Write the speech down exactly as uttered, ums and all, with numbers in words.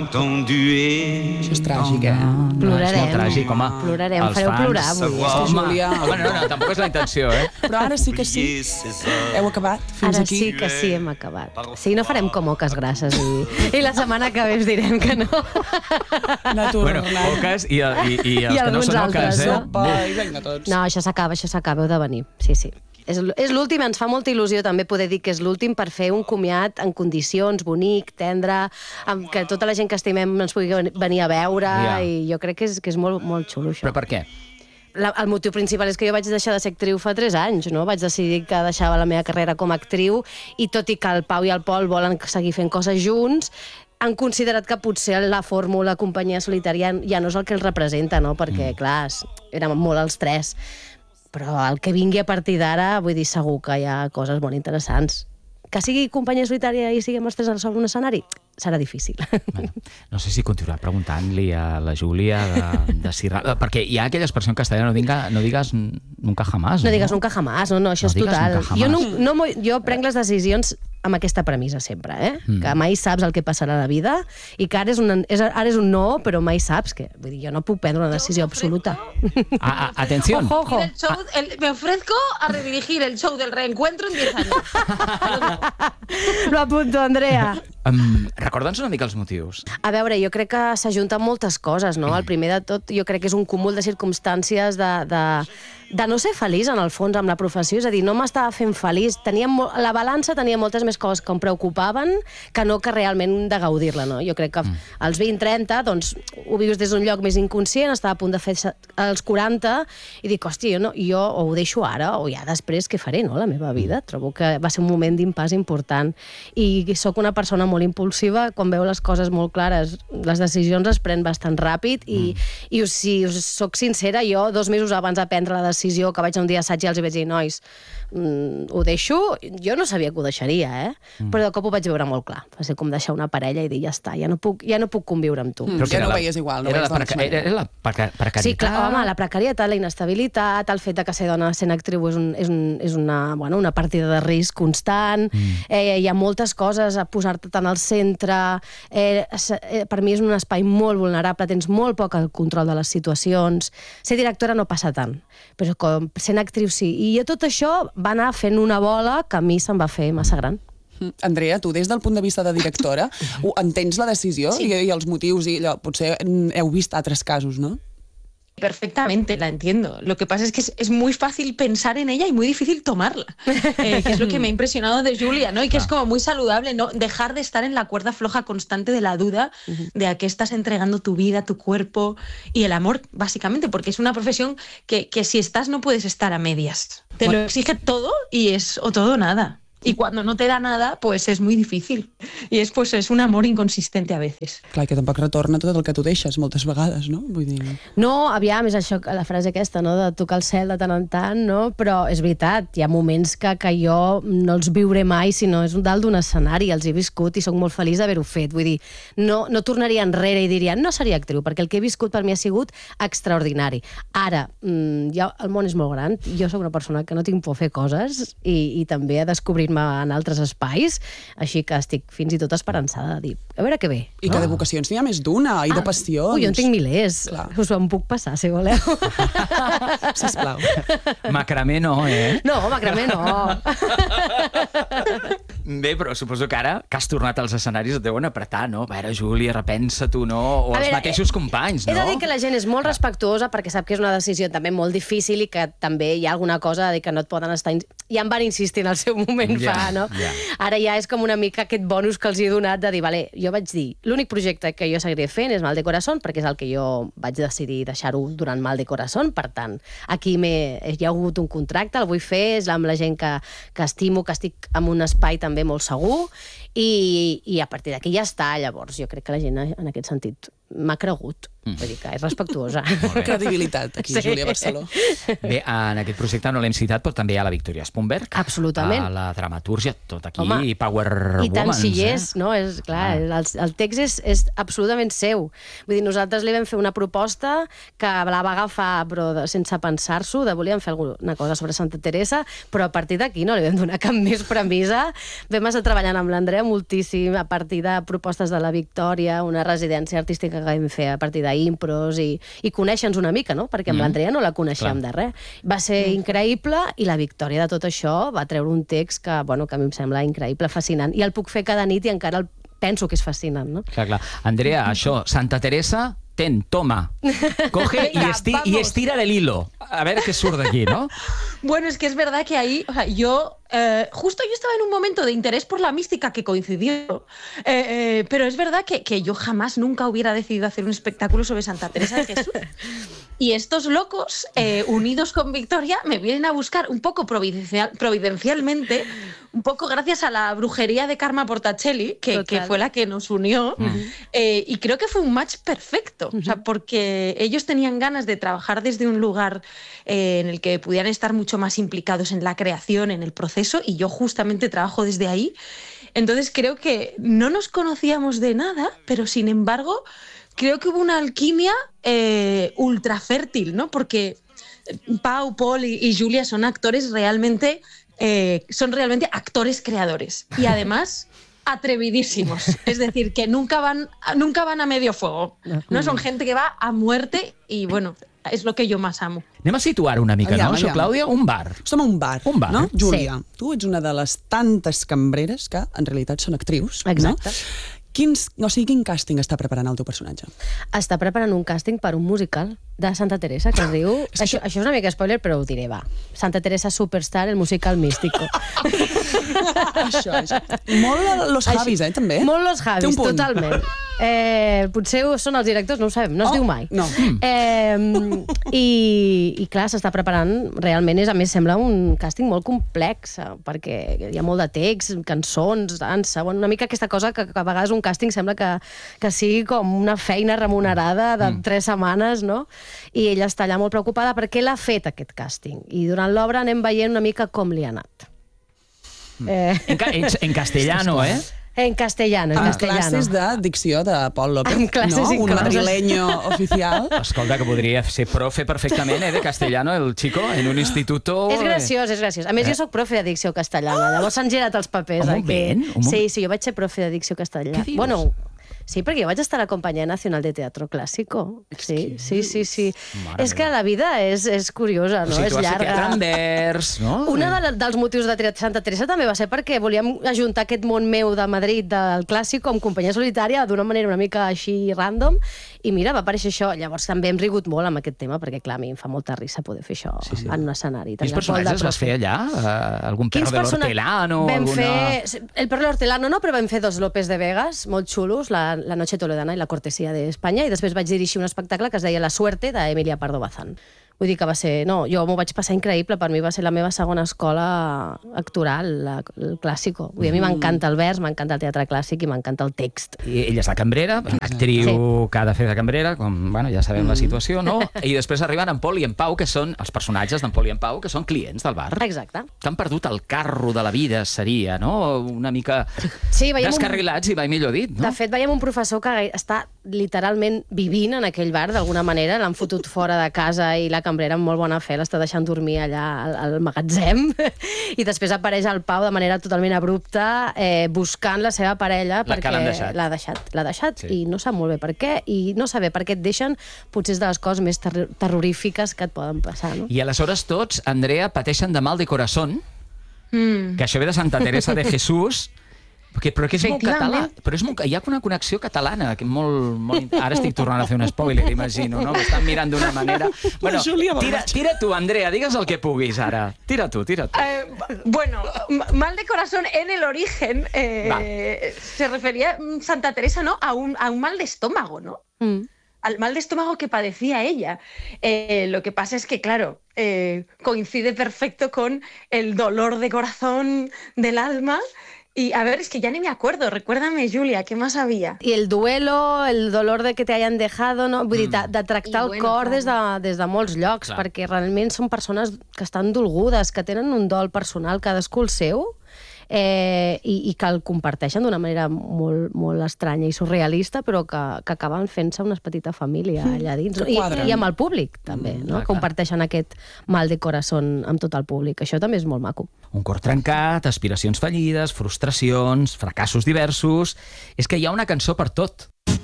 Això és tràgic, eh? Plorarem. És molt tràgic, home. Plorarem, Els fareu fans- plorar avui. Home, Julià... Home, no, no, tampoc és la intenció, eh? Però ara sí que sí. Heu acabat fins Ara aquí? sí que sí, hem acabat. Sí, no farem com oques grasses i, i la setmana que ve us direm que no. Natur, Bueno, oques i, i, i els I que no alguns són altres, oques, eh? no? Sopa i vinga tots. No, això s'acaba, això s'acaba, heu de venir. Sí, sí. És, l- és l'últim, ens fa molta il·lusió també poder dir que és l'últim per fer un comiat en condicions, bonic, tendre, amb que tota la gent que estimem ens pugui ven- venir a veure, Ja. i jo crec que és, que és molt, molt xulo, això. Però per què? La, el motiu principal és que jo vaig deixar de ser actriu fa tres anys, no? Vaig decidir que deixava la meva carrera com a actriu i tot i que el Pau i el Pol volen seguir fent coses junts, han considerat que potser la fórmula companyia solitària ja no és el que els representa, no? Perquè, clar, es- érem molt els tres. Però el que vingui a partir d'ara, vull dir, segur que hi ha coses molt interessants. Que sigui companyia solitària i siguem els tres sobre un escenari, serà difícil. Bueno, no sé si continuarà preguntant-li a la Júlia de, de si... ra- Perquè hi ha aquella expressió en castellà, no, diga, no digues nunca jamás. No digues nunca jamás, no, no, això No és digues total. nunca jamás. Jo, no, no, m'ho- jo prenc les decisions amb aquesta premissa sempre, eh? Mm. Que mai saps el que passarà a la vida i que ara és, una, és, ara és un no, però mai saps que... Vull dir, jo no puc prendre una decisió absoluta. Ah, ah, atenció. Ojo, ojo. El show, el- me ofrezco a redirigir el show del reencuentro en diez años. Lo apunto, Andrea. Um, Recorda'ns una mica els motius. A veure, jo crec que s'ajunten moltes coses, no? El primer de tot, jo crec que és un cúmul de circumstàncies de, de, de no ser feliç, en el fons, amb la professió. És a dir, no m'estava fent feliç. Tenia mo- la balança tenia moltes més coses que em preocupaven que no que realment de gaudir-la, no? Jo crec que als vint trenta, doncs, ho vius des d'un lloc més inconscient, estava a punt de fer se- als quaranta, i dic, hòstia, jo, no, jo o ho deixo ara o ja després què faré, no?, la meva vida. Trobo que va ser un moment d'impàs important. I sóc una persona molt impulsiva, quan veu les coses molt clares, les decisions es pren bastant ràpid i, mm. i si us soc sincera, jo dos mesos abans de prendre la decisió, que vaig a un dia assaig i els hi vaig dir, nois, mm, ho deixo, jo no sabia que ho deixaria, eh? Mm. Però de cop ho vaig veure molt clar. Va ser com deixar una parella i dir, ja està, ja no puc, ja no puc conviure amb tu. Mm, Però ja que era no la- veies igual, no era, veies la de la preca- mateixa era, era la preca- precarietat. Sí, clar, home, la precarietat, la inestabilitat, el fet de que ser dona sent actriu és, un, és, un, és una, bueno, una partida de risc constant, mm. eh, hi ha moltes coses a posar-te tant al centre, eh, se- eh, per mi és un espai molt vulnerable, tens molt poc el control de les situacions, ser directora no passa tant, però com sent actriu sí, i jo tot això va anar fent una bola que a mi se'm va fer massa gran. Mm. Andrea, tu des del punt de vista de directora ho- entens la decisió Sí. i, i els motius i allò, potser mm, heu vist altres casos, no? Perfectamente, la entiendo. Lo que pasa es que es, es muy fácil pensar en ella y muy difícil tomarla, eh, que es lo que me ha impresionado de Julia, ¿no? Y que es como muy saludable, ¿no? Dejar de estar en la cuerda floja constante de la duda de a qué estás entregando tu vida, tu cuerpo y el amor, básicamente, porque es una profesión que, que si estás no puedes estar a medias. Te lo exige todo y es o todo o nada. Y cuando no te da nada, pues es muy difícil. Y es, pues, es un amor inconsistente a veces. Clar, que tampoc retorna tot el que tu deixes moltes vegades, no? Vull dir... No, aviam, és això, la frase aquesta, no?, de tocar el cel de tant en tant, no? Però és veritat, hi ha moments que, que jo no els viuré mai, sinó és dalt d'un escenari, els he viscut i sóc molt feliç d'haver-ho fet. Vull dir, no, no tornaria enrere i diria, no seria actriu, perquè el que he viscut per mi ha sigut extraordinari. Ara, mmm, ja, el món és molt gran, jo sóc una persona que no tinc por a fer coses i, i també a descobrir-me en altres espais, així que estic fins i tot esperançada de dir, a veure què ve. I que de vocacions n'hi ha més d'una, i de passions. Ui, jo en tinc milers. Clar. Us ho en puc passar, si voleu. Sisplau. Macramé no, eh? No, macramé no. Bé, però suposo que ara que has tornat als escenaris et deuen apretar, no? A veure, Júlia, repensa-tu, no? O A els veure, mateixos companys, no? He de dir que la gent és molt respectuosa perquè sap que és una decisió també molt difícil i que també hi ha alguna cosa de dir que no et poden estar... ins- Ja em van insistir en el seu moment Ja, fa, no? ja. Ara ja és com una mica aquest bonus que els he donat de dir, vale, jo vaig dir, l'únic projecte que jo seguiré fent és Mal de Corazón, perquè és el que jo vaig decidir deixar-ho durant Mal de Corazón, per tant, aquí m'he- hi ha hagut un contracte, el vull fer, és amb la gent que, que estimo, que estic en un espai també molt segur, i, i a partir d'aquí ja està. Llavors, jo crec que la gent en aquest sentit m'ha cregut, mm. vull dir que és respectuosa. bé. Credibilitat, aquí, Sí. Júlia Barceló. Bé, en aquest projecte no l'hem citat, però també hi ha la Victòria Esponberg. Absolutament. A la dramatúrgia, tot aquí, Home, i Power I tant Womans, si hi eh? és, no? És, clar, Ah. el, el text és, és absolutament seu. Vull dir, nosaltres li vam fer una proposta que la va agafar, però de, sense pensar-s'ho, de volíem fer alguna cosa sobre Santa Teresa, però a partir d'aquí no li vam donar cap més premissa. Vam estar treballant amb l'Andrea moltíssim a partir de propostes de la Victòria, una residència artística que vam fer a partir d'impros i, i conèixer-nos una mica, no? Perquè amb mm. l'Andrea no la coneixíem de res. Va ser mm. increïble i la Victòria de tot això va treure un text que, bueno, que a mi em sembla increïble, fascinant. I el puc fer cada nit i encara el penso que és fascinant, no? Clar, clar. Andrea, això, Santa Teresa, ten, toma, coge y, esti y estira del hilo. A ver qué surt d'aquí, ¿no? Bueno, es que es verdad que ahí, o sea, yo, eh, justo yo estaba en un momento de interés por la mística que coincidió, eh, eh, pero es verdad que, que yo jamás, nunca hubiera decidido hacer un espectáculo sobre Santa Teresa de Jesús. Y estos locos, eh, unidos con Victoria, me vienen a buscar un poco providencial, providencialmente, un poco gracias a la brujería de Karma Portacelli, que, que fue la que nos unió, uh-huh. eh, y creo que fue un match perfecto, uh-huh. o sea, porque ellos tenían ganas de trabajar desde un lugar eh, en el que pudieran estar mucho más implicados en la creación, en el proceso, y yo justamente trabajo desde ahí. Entonces creo que no nos conocíamos de nada, pero sin embargo creo que hubo una alquimia eh, ultra fértil, ¿no? Porque Pau, Paul y, y Julia son actores realmente... Eh, son realmente actores creadores y además atrevidísimos, es decir, que nunca van, nunca van a medio fuego, no son gente que va a muerte y bueno, és el que jo més amo. Anem a situar una mica, aviam, no? Això, Clàudia, un bar. Som a un bar, un bar no? eh? Júlia, sí. Tu ets una de les tantes cambreres que en realitat són actrius. Exacte. No? Quins, o sigui, quin càsting està preparant el teu personatge? Està preparant un càsting per un musical de Santa Teresa que es diu... És això, que... això és una mica spoiler, però ho diré, va. Santa Teresa Superstar, el musical místico. Això és... Molt Los Javis, eh, també? Molt Los Javis, totalment. Eh, potser són els directors, no ho sabem, no es oh, diu mai. No. Eh, i, I clar, s'està preparant, realment és, a més, sembla un càsting molt complex, perquè hi ha molt de text, cançons, dansa, bueno, una mica aquesta cosa que, que a vegades un càsting sembla que, que sigui com una feina remunerada de mm. tres setmanes, no? I ella està allà molt preocupada perquè l'ha fet aquest càsting. I durant l'obra anem veient una mica com li ha anat. Mm. Eh... En, ca en castellano, eh? En castellano, en amb castellano. Classes de dicció de Paul López, amb classes no? Un madrileño oficial. Escolta, que podria ser profe perfectament, eh, de castellano, el chico, en un instituto... És graciós, és graciós. A més, eh? jo soc profe de dicció castellana, llavors s'han girat els papers. Un moment, un moment. Sí, sí, jo vaig ser profe de dicció castellana. Què dius? Bueno, sí, perquè jo vaig estar a la Companyia Nacional de Teatro Clásico. Sí, sí, sí, sí. Mare és que la vida és, és curiosa, no? O sigui, és llarga. teatre envers, no? Un de, dels motius de Santa Teresa també va ser perquè volíem ajuntar aquest món meu de Madrid, del Clàssico, amb Companyia Solitària, d'una manera una mica així random, i mira, va aparèixer això. Llavors també hem rigut molt amb aquest tema, perquè clar, a mi em fa molta risa poder fer això sí, sí. en un escenari. Quins personatges vas fer allà? Uh, algun perro de l'Hortelano? Vam alguna... fer... El perro de l'Hortelano no, però vam fer dos López de Vegas, molt xulos, la, la Noche Toledana i la Cortesía d'Espanya, i després vaig dirigir un espectacle que es deia La Suerte, d'Emilia Pardo Bazán. Vull dir que va ser... No, jo m'ho vaig passar increïble, per mi va ser la meva segona escola actoral, la, el Clàssico. Vull dir, a mi m'encanta el vers, m'encanta el teatre clàssic i m'encanta el text. I ella és la cambrera, actriu sí. que ha de fer de cambrera, com, bueno, ja sabem mm. la situació, no? I després arriben en Pol i en Pau, que són els personatges d'en Pol i en Pau, que són clients del bar. Exacte. Que han perdut el carro de la vida, seria, no? Una mica sí, descarrilats, un... i mai millor dit, no? De fet, veiem un professor que està literalment vivint en aquell bar, d'alguna manera, l'han fotut fora de casa i la cambrera amb molt bona fe l'està deixant dormir allà al, al magatzem i després apareix el Pau de manera totalment abrupta eh, buscant la seva parella la perquè l'ha deixat, l'ha deixat, l'ha deixat sí. i no sap molt bé per què i no saber per què et deixen potser és de les coses més ter terrorífiques que et poden passar, no? I aleshores tots, Andrea, pateixen de mal de corazón mm. que això ve de Santa Teresa de Jesús. Perquè, però que és molt català, però és molt, hi ha una connexió catalana, que molt, molt... Ara estic tornant a fer un spoiler, imagino, no? M'estan mirant d'una manera... Bueno, tira, tira tu, Andrea, digues el que puguis ara. Tira tu, tira tu. Eh, bueno, mal de corazón en el origen eh, se refería Santa Teresa, ¿no? A un, a un mal de estómago, ¿no? Mm. Al mal de estómago que padecía ella. Eh, lo que pasa es que, claro, eh, coincide perfecto con el dolor de corazón del alma. Y a ver, es que ya ni me acuerdo. Recuérdame, Julia, ¿qué más había? Y el duelo, el dolor de que te hayan dejado, no? Vull dir, de, de tractar el cor des de, des de molts llocs, clar. Perquè realment són persones que estan dolgudes, que tenen un dol personal, cadascú el seu, eh, i, i que el comparteixen d'una manera molt, molt estranya i surrealista, però que, que acaben fent-se una petita família allà dins. I, I amb el públic, també, Mm, no? clar, Comparteixen aquest mal de corazón amb tot el públic. Això també és molt maco. Un cor trencat, aspiracions fallides, frustracions, fracassos diversos... És que hi ha una cançó per tot.